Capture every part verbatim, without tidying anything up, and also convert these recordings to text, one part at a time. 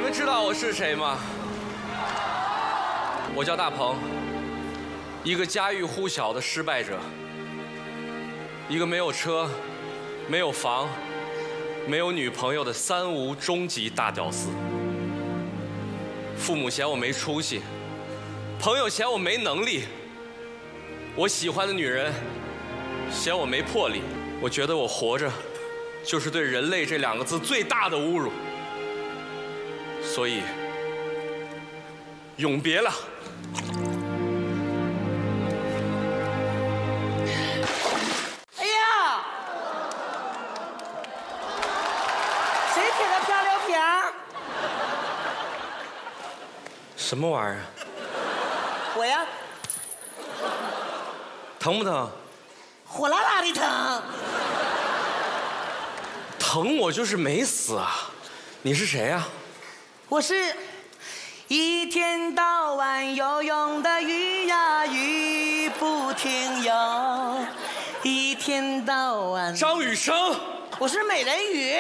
们知道我是谁吗？我叫大鹏，一个家喻户晓的失败者，一个没有车、没有房、没有女朋友的三无终极大屌丝。父母嫌我没出息，朋友嫌我没能力，我喜欢的女人嫌我没魄力。我觉得我活着就是对人类这两个字最大的侮辱，所以永别了。 哎呀，谁贴的漂流瓶？ 什么玩意儿？ 我呀， 疼不疼？ 火辣辣的疼。 疼我就是没死啊！你是谁啊？ 我是一天到晚游泳的鱼呀，鱼不停游，一天到晚。 张雨生， 我是美人鱼。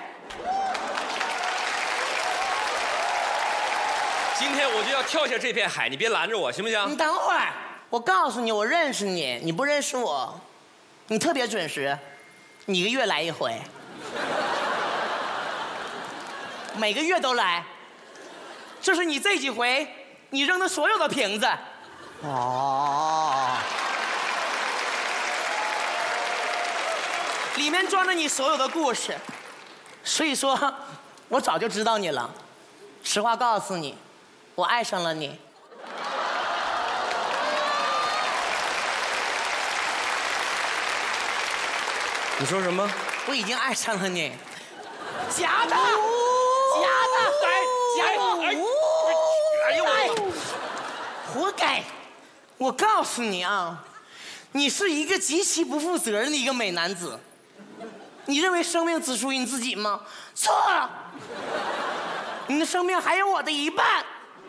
今天我就要跳下这片海，你别拦着我，行不行？ 你等会儿，我告诉你，我认识你，你不认识我。你特别准时，你一个月来一回，每个月都来。这是你这几回你扔的所有的瓶子。哦，里面装着你所有的故事，所以说，我早就知道你了。实话告诉你，我爱上了你。 你说什么？ 我已经爱上了你。假的，假的，假的，哎呦，哎，活该！我告诉你啊，你是一个极其不负责任的一个美男子。你认为生命只属于你自己吗？错了，你的生命还有我的一半。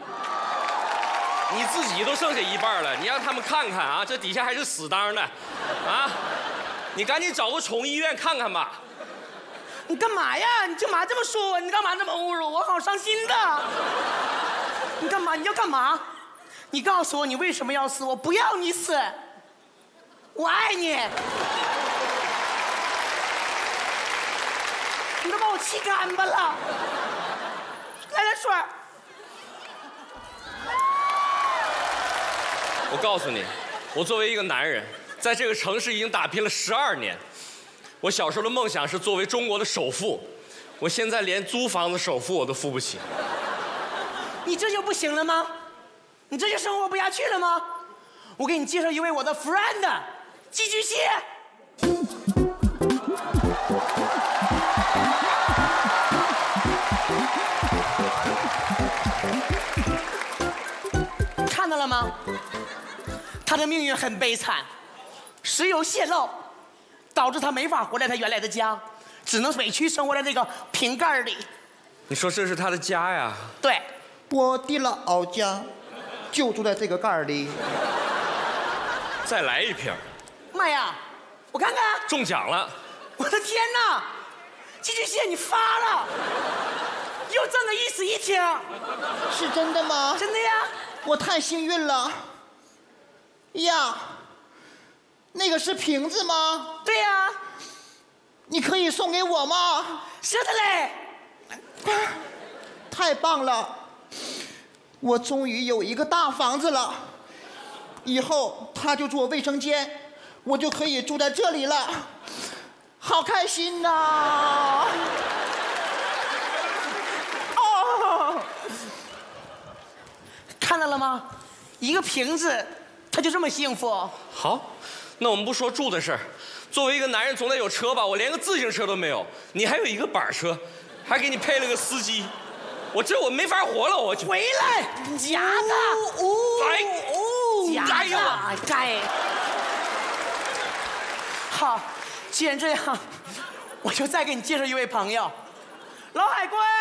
你自己都剩下一半了，你让他们看看啊，这底下还是死当的，啊！你赶紧找个宠物医院看看吧。 你干嘛呀？你干嘛这么说我？你干嘛这么侮辱我？好伤心的。你干嘛？你要干嘛？你告诉我你为什么要死？我不要你死，我爱你。你都把我气干巴了。来点水。 我告诉你，我作为一个男人，在这个城市已经打拼了十二年。我小时候的梦想是作为中国的首富，我现在连租房子首付我都付不起。 你这就不行了吗？你这就生活不下去了吗？我给你介绍一位我的 friend， 寄居蟹。看到了吗？他的命运很悲惨，石油泄漏导致他没法回来他原来的家，只能委屈生活在这个瓶盖里。 你说这是他的家呀？ 对， 我的老家就住在这个盖里。 再来一瓶。 妈呀，我看看， 中奖了！ 我的天哪，寄居蟹你发了，又挣了一室一厅。 是真的吗？ 真的呀。 我太幸运了呀！那个是瓶子吗？ 对呀。 你可以送给我吗？ 是的嘞。 太棒了，我终于有一个大房子了，以后他就住卫生间，我就可以住在这里了，好开心呐！ 哦，看到了吗？一个瓶子，他就这么幸福。 好，那我们不说住的事儿。作为一个男人，总得有车吧？我连个自行车都没有，你还有一个板车，还给你配了个司机，我这我没法活了，我就回来，假的， 哎， 假的，该。好，既然这样，我就再给你介绍一位朋友，老海龟。